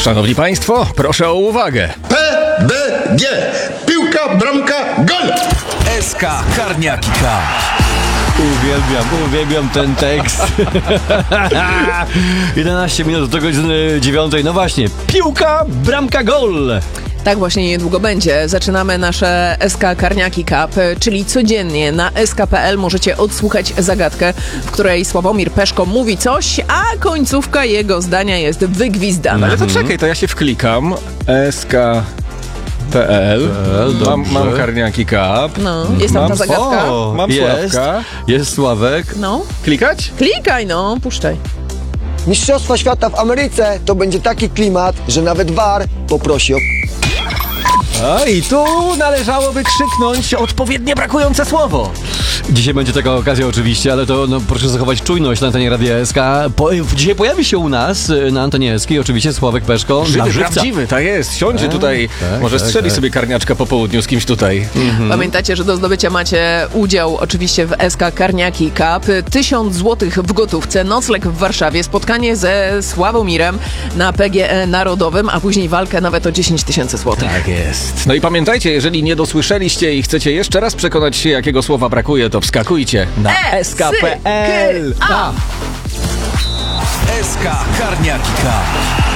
Szanowni Państwo, proszę o uwagę. PBG. Piłka, bramka, gol! SK Karniaki Cup. Uwielbiam ten tekst. 11 minut do godziny 9. No właśnie, piłka, bramka, gol. Tak właśnie niedługo będzie. Zaczynamy nasze SK Karniaki Cup, czyli codziennie na sk.pl możecie odsłuchać zagadkę, w której Sławomir Peszko mówi coś, a końcówka jego zdania jest wygwizdana. Ale to czekaj, to ja się wklikam. sk.pl. Mam Karniaki Cup. No, jest tam ta zagadka. Mam Sławka. Jest Sławek. No, Klikać? klikaj no, puszczaj. Mistrzostwa świata w Ameryce to będzie taki klimat, że nawet VAR poprosi o... A i tu należałoby krzyknąć odpowiednie brakujące słowo. Dzisiaj będzie taka okazja oczywiście, ale to proszę zachować czujność na antenie Radia SK. Dzisiaj pojawi się u nas na antenie SK oczywiście Sławek Peszko. Żywy, prawdziwy, tak jest. Siądzie tutaj, może strzeli sobie karniaczka po południu z kimś tutaj. Pamiętajcie, że do zdobycia macie udział oczywiście w SK Karniaki Cup. 1000 zł w gotówce, nocleg w Warszawie, spotkanie ze Sławomirem na PGE Narodowym, a później walkę nawet o 10 000 złotych. Tak jest. No i pamiętajcie, jeżeli nie dosłyszeliście i chcecie jeszcze raz przekonać się, jakiego słowa brakuje, to wskakujcie na sk.pl. SK Karniaki Cup.